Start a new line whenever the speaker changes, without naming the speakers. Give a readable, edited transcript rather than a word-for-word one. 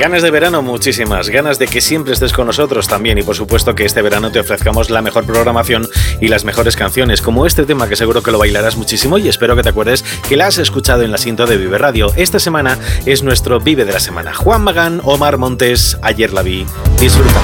Ganas de verano muchísimas, ganas de que siempre estés con nosotros también y por supuesto que este verano te ofrezcamos la mejor programación y las mejores canciones, como este tema que seguro que lo bailarás muchísimo y espero que te acuerdes que la has escuchado en la cinta de Vive Radio. Esta semana es nuestro Vive de la semana. Juan Magán, Omar Montes, Ayer la vi. Disfruta.